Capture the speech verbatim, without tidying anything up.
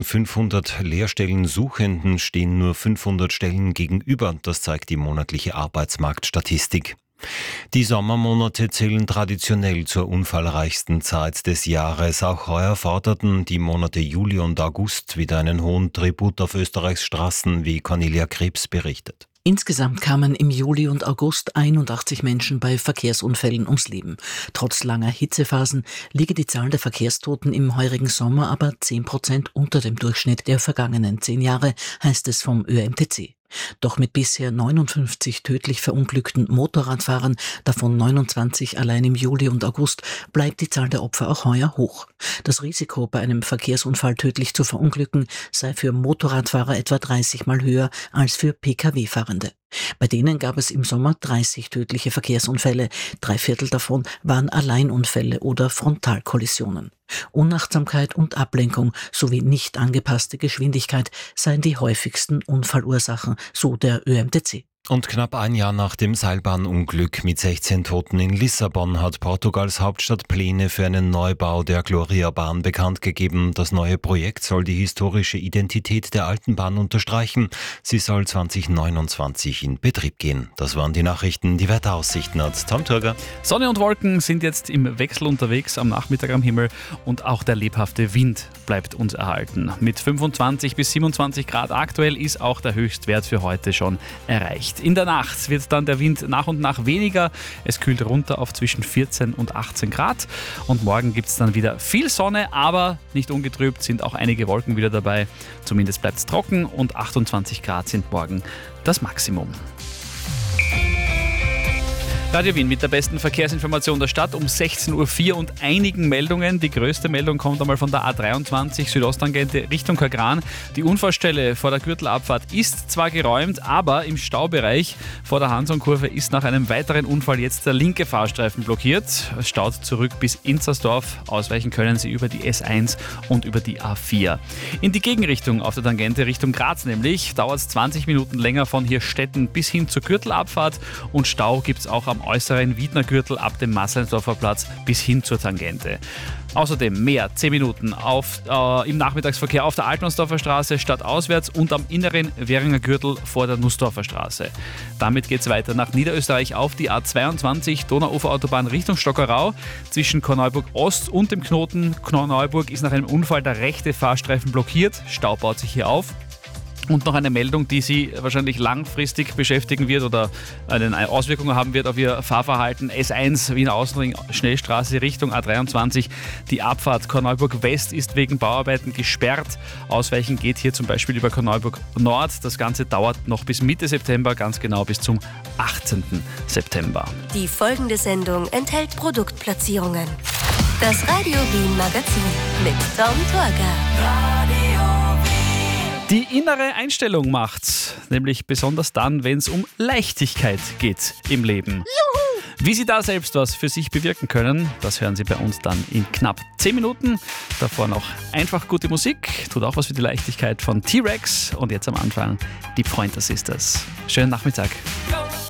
fünfhundert Lehrstellensuchenden stehen nur fünfhundert Stellen gegenüber, das zeigt die monatliche Arbeitsmarktstatistik. Die Sommermonate zählen traditionell zur unfallreichsten Zeit des Jahres. Auch heuer forderten die Monate Juli und August wieder einen hohen Tribut auf Österreichs Straßen, wie Cornelia Krebs berichtet. Insgesamt kamen im Juli und August einundachtzig Menschen bei Verkehrsunfällen ums Leben. Trotz langer Hitzephasen liege die Zahl der Verkehrstoten im heurigen Sommer aber zehn Prozent unter dem Durchschnitt der vergangenen zehn Jahre, heißt es vom Ö M T C. Doch mit bisher neunundfünfzig tödlich verunglückten Motorradfahrern, davon neunundzwanzig allein im Juli und August, bleibt die Zahl der Opfer auch heuer hoch. Das Risiko, bei einem Verkehrsunfall tödlich zu verunglücken, sei für Motorradfahrer etwa dreißig Mal höher als für P K W-Fahrende. Bei denen gab es im Sommer dreißig tödliche Verkehrsunfälle. Drei Viertel davon waren Alleinunfälle oder Frontalkollisionen. Unachtsamkeit und Ablenkung sowie nicht angepasste Geschwindigkeit seien die häufigsten Unfallursachen, so der Ö M T C. Und knapp ein Jahr nach dem Seilbahnunglück mit sechzehn Toten in Lissabon hat Portugals Hauptstadt Pläne für einen Neubau der Gloria-Bahn bekannt gegeben. Das neue Projekt soll die historische Identität der alten Bahn unterstreichen. Sie soll zwanzig neunundzwanzig in Betrieb gehen. Das waren die Nachrichten. Die Wetteraussichten hat Tom Turger. Sonne und Wolken sind jetzt im Wechsel unterwegs am Nachmittag am Himmel und auch der lebhafte Wind bleibt uns erhalten. Mit fünfundzwanzig bis siebenundzwanzig Grad aktuell ist auch der Höchstwert für heute schon erreicht. In der Nacht wird dann der Wind nach und nach weniger. Es kühlt runter auf zwischen vierzehn und achtzehn Grad. Und morgen gibt es dann wieder viel Sonne, aber nicht ungetrübt sind auch einige Wolken wieder dabei. Zumindest bleibt es trocken und achtundzwanzig Grad sind morgen das Maximum. Radio Wien mit der besten Verkehrsinformation der Stadt um sechzehn Uhr vier und einigen Meldungen. Die größte Meldung kommt einmal von der A dreiundzwanzig Südosttangente Richtung Kagran. Die Unfallstelle vor der Gürtelabfahrt ist zwar geräumt, aber im Staubereich vor der Hansonkurve ist nach einem weiteren Unfall jetzt der linke Fahrstreifen blockiert. Es staut zurück bis Inzersdorf. Ausweichen können Sie über die S eins und über die A vier. In die Gegenrichtung auf der Tangente Richtung Graz nämlich dauert es zwanzig Minuten länger von Hirstetten bis hin zur Gürtelabfahrt und Stau gibt es auch am äußeren Wiedner Gürtel ab dem Massleinsdorfer Platz bis hin zur Tangente. Außerdem mehr zehn Minuten auf, äh, im Nachmittagsverkehr auf der Altmannsdorfer Straße stadtauswärts und am inneren Währinger Gürtel vor der Nussdorfer Straße. Damit geht es weiter nach Niederösterreich auf die A zweiundzwanzig Donauuferautobahn Richtung Stockerau. Zwischen Korneuburg Ost und dem Knoten Korneuburg ist nach einem Unfall der rechte Fahrstreifen blockiert. Stau baut sich hier auf. Und noch eine Meldung, die Sie wahrscheinlich langfristig beschäftigen wird oder eine Auswirkung haben wird auf Ihr Fahrverhalten. S eins Wiener Außenring Schnellstraße Richtung A dreiundzwanzig. Die Abfahrt Korneuburg West ist wegen Bauarbeiten gesperrt. Ausweichen geht hier zum Beispiel über Korneuburg Nord. Das Ganze dauert noch bis Mitte September, ganz genau bis zum achtzehnten September. Die folgende Sendung enthält Produktplatzierungen. Das Radio Wien Magazin mit Tom Turger. Die innere Einstellung macht's, nämlich besonders dann, wenn es um Leichtigkeit geht im Leben. Juhu! Wie Sie da selbst was für sich bewirken können, das hören Sie bei uns dann in knapp zehn Minuten. Davor noch einfach gute Musik, tut auch was für die Leichtigkeit von T-Rex und jetzt am Anfang die Pointer Sisters. Schönen Nachmittag.